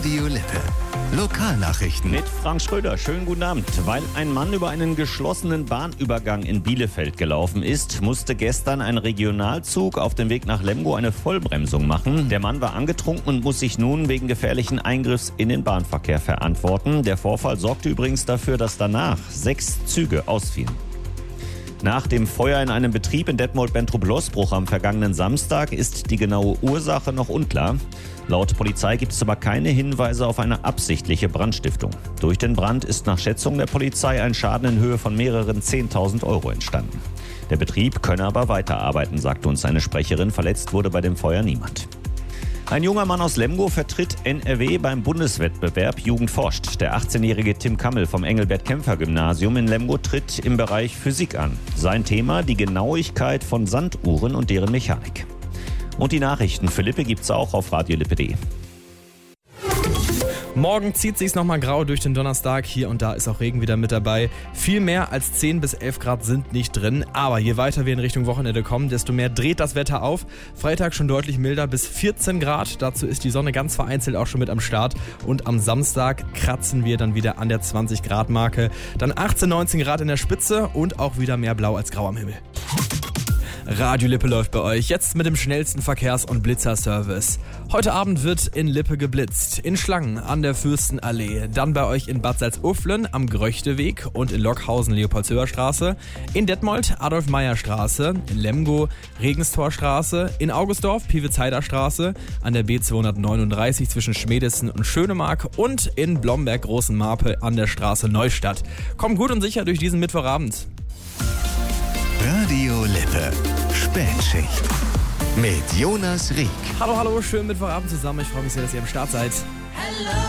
Radio Lippe. Lokalnachrichten. Mit Frank Schröder. Schönen guten Abend. Weil ein Mann über einen geschlossenen Bahnübergang in Bielefeld gelaufen ist, musste gestern ein Regionalzug auf dem Weg nach Lemgo eine Vollbremsung machen. Der Mann war angetrunken und muss sich nun wegen gefährlichen Eingriffs in den Bahnverkehr verantworten. Der Vorfall sorgte übrigens dafür, dass danach 6 Züge ausfielen. Nach dem Feuer in einem Betrieb in Detmold-Bentrup-Losbruch am vergangenen Samstag ist die genaue Ursache noch unklar. Laut Polizei gibt es aber keine Hinweise auf eine absichtliche Brandstiftung. Durch den Brand ist nach Schätzung der Polizei ein Schaden in Höhe von mehreren 10.000 Euro entstanden. Der Betrieb könne aber weiterarbeiten, sagte uns eine Sprecherin. Verletzt wurde bei dem Feuer niemand. Ein junger Mann aus Lemgo vertritt NRW beim Bundeswettbewerb Jugend forscht. Der 18-jährige Tim Kammel vom Engelbert-Kämpfer-Gymnasium in Lemgo tritt im Bereich Physik an. Sein Thema: die Genauigkeit von Sanduhren und deren Mechanik. Und die Nachrichten für Lippe gibt's auch auf radiolippe.de. Morgen zieht sich's nochmal grau durch den Donnerstag. Hier und da ist auch Regen wieder mit dabei. Viel mehr als 10 bis 11 Grad sind nicht drin. Aber je weiter wir in Richtung Wochenende kommen, desto mehr dreht das Wetter auf. Freitag schon deutlich milder bis 14 Grad. Dazu ist die Sonne ganz vereinzelt auch schon mit am Start. Und am Samstag kratzen wir dann wieder an der 20 Grad Marke. Dann 18, 19 Grad in der Spitze und auch wieder mehr Blau als Grau am Himmel. Radio Lippe läuft bei euch, jetzt mit dem schnellsten Verkehrs- und Blitzerservice. Heute Abend wird in Lippe geblitzt, in Schlangen an der Fürstenallee, dann bei euch in Bad Salzuflen am Gröchteweg und in Lockhausen Leopoldshöher Straße, in Detmold Adolf-Meyer-Straße, in Lemgo Regenstorstraße, in Augustdorf Pivezeider Straße, an der B239 zwischen Schmedessen und Schönemark und in Blomberg Großen Marpe an der Straße Neustadt. Kommt gut und sicher durch diesen Mittwochabend. Radio Lippe. Spätschicht. Mit Jonas Rieck. Hallo, schönen Mittwochabend zusammen. Ich freue mich sehr, dass ihr am Start seid. Hello.